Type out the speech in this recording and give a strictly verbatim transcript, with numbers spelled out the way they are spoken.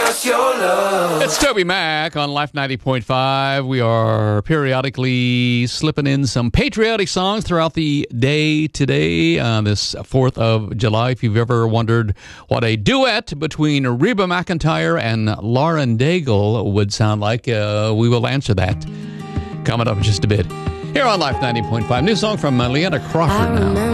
us your love. It's Toby Mac on Life ninety point five. We are periodically slipping in some patriotic songs throughout the day today, on this fourth of July. If you've ever wondered what a duet between Reba McEntire and Lauren Daigle would sound like, uh, we will answer that coming up in just a bit. Here on Life ninety point five, new song from uh, Leanna Crawford now.